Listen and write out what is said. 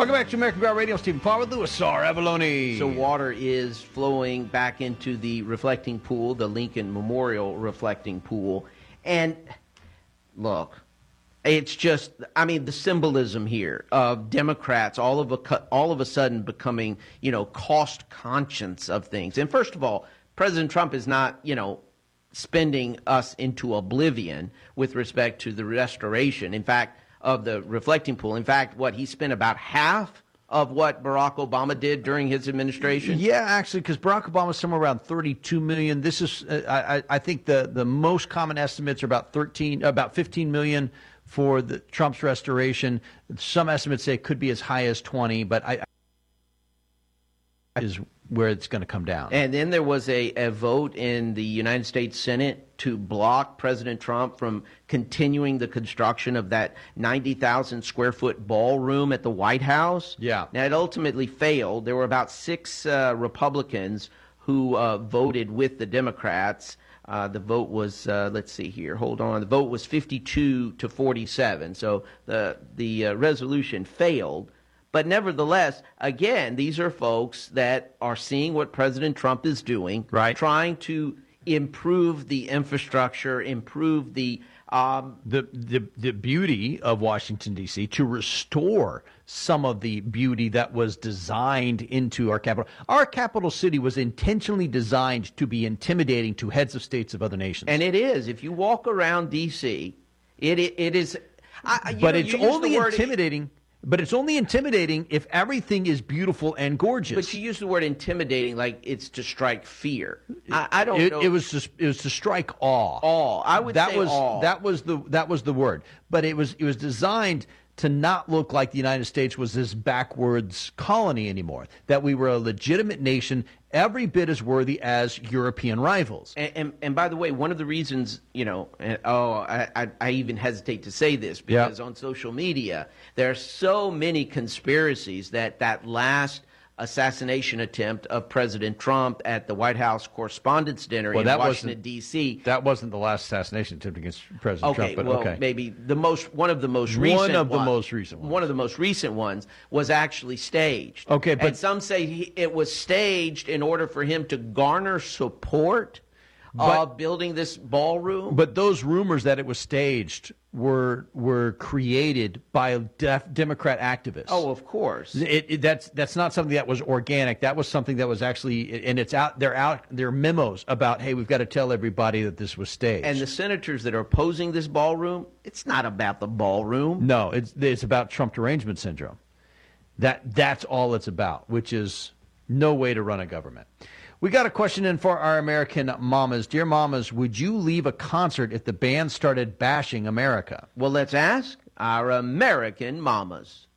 Welcome back to American Ground Radio. Stephen Farr with Louis R. Avalone. So water is flowing back into the reflecting pool, the Lincoln Memorial reflecting pool. And look, it's just, I mean, the symbolism here of Democrats all of a sudden becoming, cost conscious of things. And first of all, President Trump is not, spending us into oblivion with respect to the restoration, in fact, of the reflecting pool. In fact, he spent about half of what Barack Obama did during his administration? Yeah, actually, because Barack Obama was somewhere around $32 million. This is, I think the most common estimates are about $15 million for the Trump's restoration. Some estimates say it could be as high as 20, but I is where it's going to come down. And then there was a vote in the United States Senate to block President Trump from continuing the construction of that 90,000 square foot ballroom at the White House. Yeah. Now, it ultimately failed. There were about 6 Republicans who voted with the Democrats. The vote was, let's see here, hold on. The vote was 52 to 47. So the resolution failed. But nevertheless, again, these are folks that are seeing what President Trump is doing, right, trying to improve the infrastructure, improve the beauty of Washington, D.C., to restore some of the beauty that was designed into our capital. Our capital city was intentionally designed to be intimidating to heads of states of other nations. And it is. If you walk around D.C., it is. But it's only intimidating. But it's only intimidating if everything is beautiful and gorgeous. But you use the word intimidating like it's to strike fear. I don't know. It was to strike awe. Awe. I would say awe. That was the word. But it was designed to not look like the United States was this backwards colony anymore. That we were a legitimate nation, every bit as worthy as European rivals. And by the way, one of the reasons, I even hesitate to say this because on social media, there are so many conspiracies that last assassination attempt of President Trump at the White House Correspondents' Dinner in Washington, D.C. That wasn't the last assassination attempt against President Trump. But maybe one of the most recent ones. One of the most recent ones was actually staged. Okay, but and some say it was staged in order for him to garner support of building this ballroom. But those rumors that it was staged were created by Democrat activists. Oh, of course. That's not something that was organic. That was something that was actually, and it's out. There are memos about, hey, we've got to tell everybody that this was staged. And the senators that are opposing this ballroom, it's not about the ballroom. No, it's about Trump derangement syndrome. That's all it's about, which is no way to run a government. We got a question in for our American mamas. Dear mamas, would you leave a concert if the band started bashing America? Well, let's ask our American mamas.